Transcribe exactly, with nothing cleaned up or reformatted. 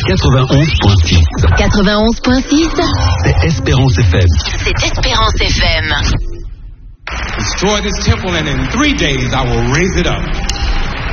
quatre-vingt-onze point six. quatre-vingt-onze point six. C'est Espérance F M. C'est Espérance F M. Destroy this temple and in three days I will raise it up.